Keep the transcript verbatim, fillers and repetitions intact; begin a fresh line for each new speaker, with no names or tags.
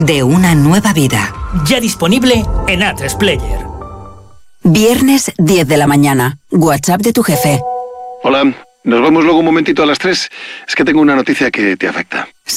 de una nueva vida.
Ya disponible en A tres Player.
Viernes diez de la mañana. WhatsApp de tu jefe.
Hola, nos vemos luego un momentito a las tres. Es que tengo una noticia que te afecta.